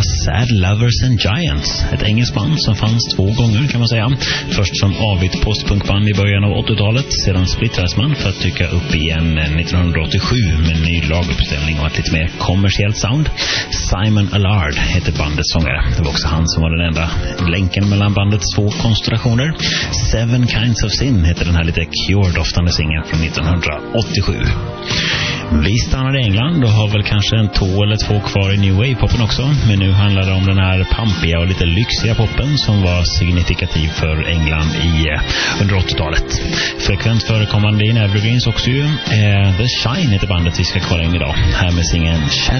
var Sad Lovers and Giants, ett engelskt band som fanns 2 gånger kan man säga. Först som avigt postpunkband i början av 80-talet, sedan splittrades man för att dyka upp igen 1987 med en ny laguppställning och ett lite mer kommersiellt sound. Simon Allard heter bandets sångare. Det var också han som var den enda länken mellan bandets 2 konstellationer. Seven Kinds of Sin heter den här lite Cure-doftande singeln från 1987. Vi stannar i England och har väl kanske en tå eller 2 kvar i New Wave-poppen också. Men nu handlar det om den här pampiga och lite lyxiga poppen som var signifikativ för England under 80-talet. Frekvent förekommande i Evergreens också ju. The Shine heter bandet vi ska kolla in idag. Här med singeln